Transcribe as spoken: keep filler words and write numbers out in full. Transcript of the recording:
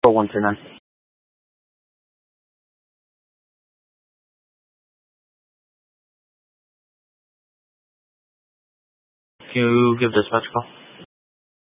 one two nine. Can you give dispatch a call?